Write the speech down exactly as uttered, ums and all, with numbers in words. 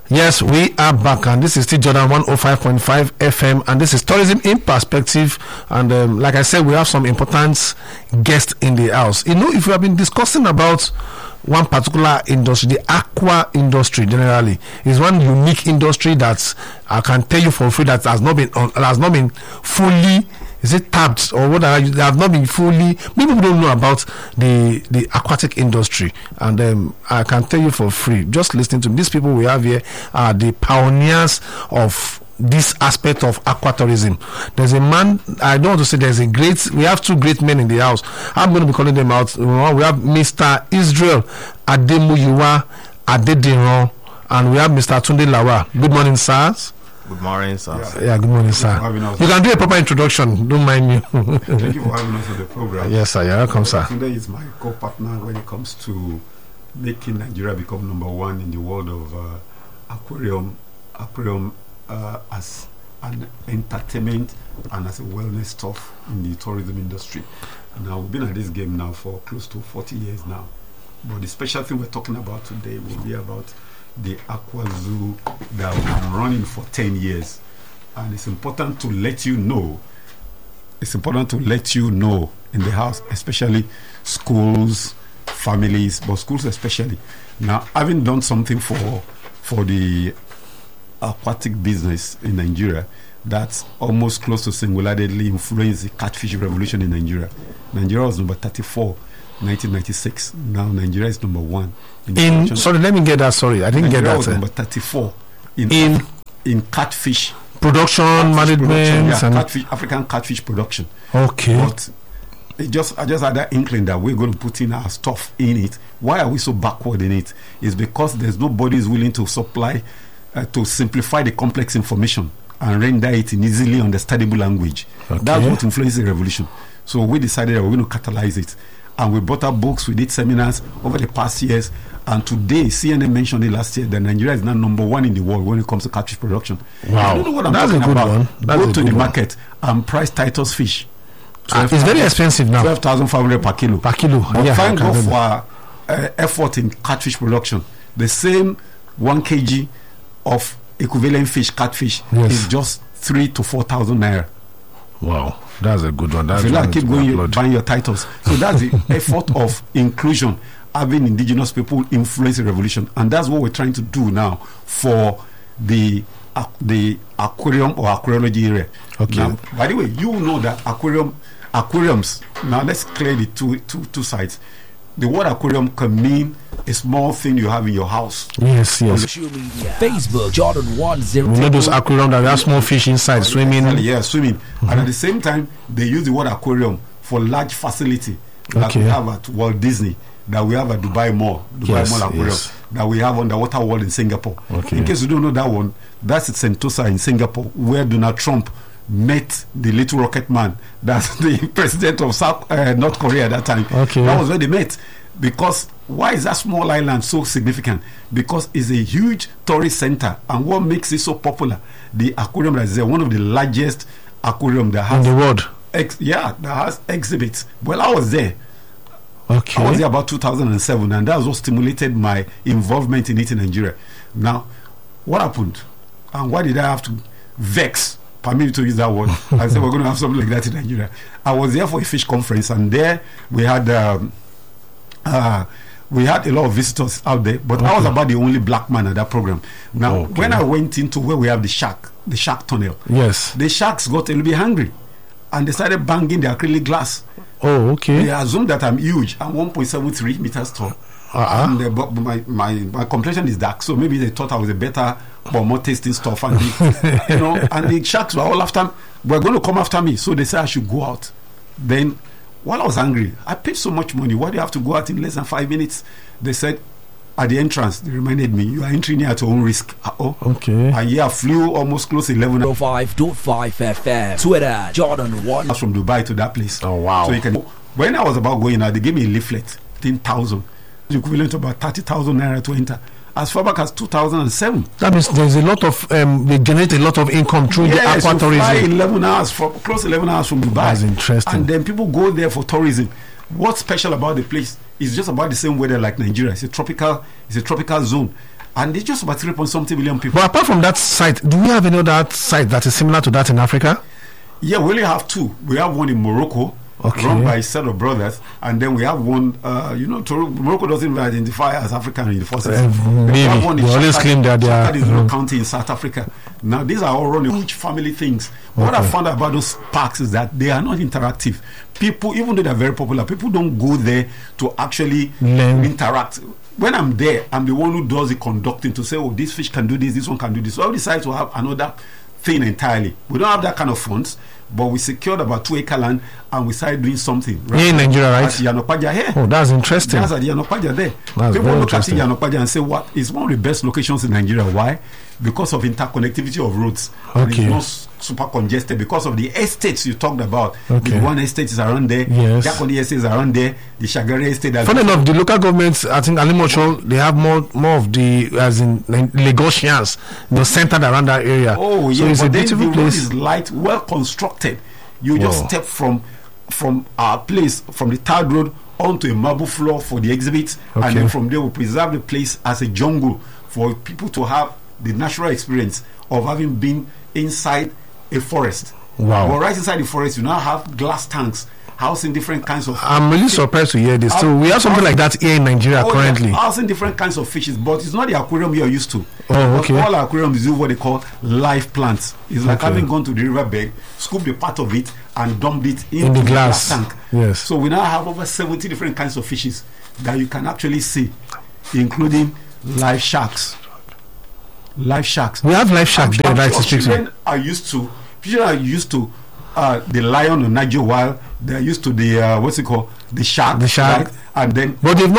Yes, we are back, and this is still Jordan one oh five point five F M, and this is Tourism in Perspective. And um, like I said, we have some important guests in the house. You know, if we have been discussing about one particular industry, the aqua industry generally is one unique industry that I can tell you for free that has not been on, has not been fully. Is it tapped or what? They have not been fully. People don't know about the the aquatic industry, and um, I can tell you for free. Just listening to these people we have here are the pioneers of this aspect of aquatourism. There's a man. I don't want to say there's a great. We have two great men in the house. I'm going to be calling them out. We have Mister Israel Ademuyiwa Adediran, and we have Mister Tunde Lawa. Good morning, sirs. Good morning, sir. Yeah, yeah, good morning, sir. You can do a proper introduction. Don't mind me. Thank you for having us on the program. Yes, sir. You're welcome, sir. Tunde is my co-partner when it comes to making Nigeria become number one in the world of uh, aquarium, aquarium uh, as an entertainment and as a wellness stuff in the tourism industry. Now we've been at this game now for close to forty years now. But the special thing we're talking about today will be about the Aqua Zoo that we've been running for ten years. And it's important to let you know, it's important to let you know in the house, especially schools, families, but schools especially. Now, having done something for for the aquatic business in Nigeria, that's almost close to single-handedly influenced the catfish revolution in Nigeria. Nigeria was number thirty-four. nineteen ninety-six. Now Nigeria is number one. In, in sorry, let me get that. Sorry, I didn't Nigeria get that. Was uh, number thirty-four in in, Af- in catfish production, catfish management, production, yeah, and catfish, African catfish production. Okay. But it just I just had that inkling that we're going to put in our stuff in it. Why are we so backward in it? It's because there's nobody who's willing to supply uh, to simplify the complex information and render it in easily understandable language. Okay. That's what influenced the revolution. So we decided that we're going to catalyze it. And we brought up books, we did seminars over the past years. And today, C N N mentioned it last year that Nigeria is now number one in the world when it comes to catfish production. Wow. You don't know what I'm That's talking a good about. one. That's Go a to good the one. market and price Titus fish. Ah, it's very expensive now. twelve thousand five hundred per kilo. Per kilo. But Yeah, thank I can God remember. for our uh, effort in catfish production. The same one kilogram of equivalent fish, catfish, Yes. is just three to four thousand naira. Wow, that's a good one. That's If you like, one keep to going, you applaud. buying your titles. So that's the effort of inclusion, having indigenous people influence the revolution, and that's what we're trying to do now for the uh, the aquarium or aquariology area. Okay. Now, by the way, you know that aquarium aquariums. Now let's clear the two two two sides. The word aquarium can mean a small thing you have in your house. Yes, yes. Social media. Facebook, Jordan one zero. You know those aquarium that have small fish inside swimming. Yeah, swimming. Mm-hmm. And at the same time, they use the word aquarium for large facility that Okay. we have at Walt Disney, that we have at Dubai Mall, Dubai Yes, Mall Aquarium, yes. that we have underwater world in Singapore. Okay. In case you don't know that one, that's at Sentosa in Singapore, where Donald Trump met the little rocket man. That's the president of South uh, North Korea at that time. Okay. That was where they met. Because why is that small island so significant? Because it's a huge tourist center, and what makes it so popular? The aquarium that is there, one of the largest aquarium that has In the world. ex- yeah, that has exhibits. Well, I was there. Okay. I was there about two thousand seven, and that was what stimulated my involvement in it in Nigeria. Now, what happened? And why did I have to vex? Permit me to use that word. I said we're going to have something like that in Nigeria. I was there for a fish conference, and there we had um, uh, we had a lot of visitors out there, but okay. I was about the only black man at that program. Now, Okay. when I went into where we have the shark, the shark tunnel, Yes. the sharks got a little bit hungry, and they started banging the acrylic glass. Oh, okay. They assumed that I'm huge. I'm one point seven three meters tall. Uh-uh. And uh, but my, my my complexion is dark, so maybe they thought I was a better or more tasting stuff. And the, you know, and the sharks were all after, were going to come after me. So they said I should go out. Then, while I was angry, I paid so much money. Why do you have to go out in less than five minutes? They said at the entrance, they reminded me, you are entering here at your own risk. Uh-oh. Okay. And yeah, I flew almost close to eleven hours five point five F M. Twitter, Jordan one. from Dubai to that place. Oh, wow. So you can. When I was about going out, they gave me a leaflet, ten thousand, equivalent to about thirty thousand naira to enter. As far back as two thousand seven. That means there's a lot of um, they generate a lot of income through Yes, the you fly aquatourism. eleven hours from close to eleven hours from Dubai. That's interesting. And then people go there for tourism. What's special about the place is just about the same weather like Nigeria. It's a tropical, it's a tropical zone, and it's just about three point something million people. But apart from that site, do we have any other site that is similar to that in Africa? Yeah, we only have two. We have one in Morocco, Okay. run by a set of brothers, and then we have one. Uh, you know, Toro- Morocco doesn't even identify as African in the first Uh, instance. maybe. We have one in They always Chakad- claim that they are- Chakad is a Mhm. county in South Africa. Now, these are all running huge family things. What I Okay. found out about those parks is that they are not interactive. People, even though they're very popular, people don't go there to actually Learn. interact. When I'm there, I'm the one who does the conducting to say, oh, this fish can do this, this one can do this. So I decide to have another thing entirely. We don't have that kind of funds, but we secured about two acre land and we started doing something. Here in Nigeria, right? At Yanokwaja here. Oh, that's interesting. That's at Yanokwaja there. That's People very look at interesting. Yanokwaja and say, what? It's one of the best locations in Nigeria. Why? Because of interconnectivity of roads. And Okay. it's not s- super congested because of the estates you talked about. Okay. The one estate is around there. Yes. Jakoni estate is around there. The Shagari estate. That's Funny enough, the local governments, I think Alimosho, they have more more of the, as in like, Lagosians, you know, centered around that area. Oh, so yeah, it's but a then beautiful the road place. is light, well constructed. You just Wow. step from from our place, from the third road onto a marble floor for the exhibits, Okay. and then from there we preserve the place as a jungle for people to have the natural experience of having been inside a forest. Wow. But right inside the forest, you now have glass tanks housing different kinds of. I'm really surprised to hear this. So we have something like that here in Nigeria Oh, currently. yeah, housing different kinds of fishes, but it's not the aquarium you're used to. Oh, okay. But all aquariums do what they call live plants. It's like Okay. having gone to the riverbed, scooped a part of it, and dumped it into In the the glass. tank. Yes. So we now have over seventy different kinds of fishes that you can actually see, including live sharks. Live sharks. We have live shark I'm- there, I'm right? sure to speak to. children are used to. Children are used to uh, the lion on Niger Wild. They're used to the uh, what's it called, the shark. The shark. right? And then But they've not